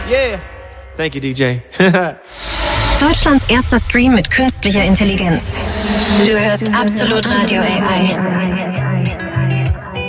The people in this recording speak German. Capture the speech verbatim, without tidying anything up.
Yeah. Thank you, D J. Deutschlands erster Stream mit künstlicher Intelligenz. Du hörst Absolut Radio A I.